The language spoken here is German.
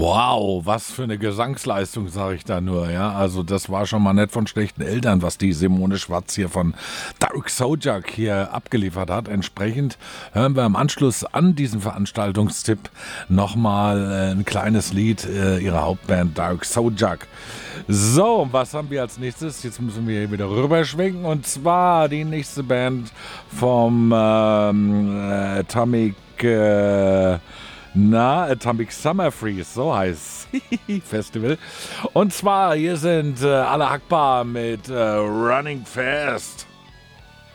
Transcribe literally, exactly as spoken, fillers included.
Wow, was für eine Gesangsleistung, sage ich da nur, ja. Also das war schon mal nett von schlechten Eltern, was die Simone Schwarz hier von Dark Sojak hier abgeliefert hat. Entsprechend hören wir im Anschluss an diesen Veranstaltungstipp nochmal äh, ein kleines Lied äh, ihrer Hauptband Dark Sojak. So, was haben wir als nächstes? Jetzt müssen wir hier wieder rüberschwenken und zwar die nächste Band vom ähm, äh, Atomic äh, Na, Atomic Summer Freeze, so heißt Festival. Und zwar, hier sind äh, alle Akbar mit äh, Running Fast.